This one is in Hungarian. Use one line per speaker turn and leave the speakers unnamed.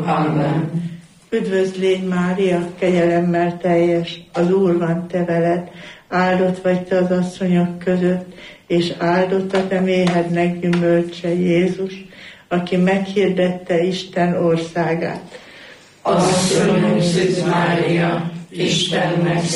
Amen.
Üdvözl légy, Mária, kegyelemmel teljes, az Úr van te veled, áldott vagy te az asszonyok között, és áldott a te méhednek gyümölcse, Jézus, aki meghirdette Isten országát.
Asszonyunk Szűz Mária, Istennek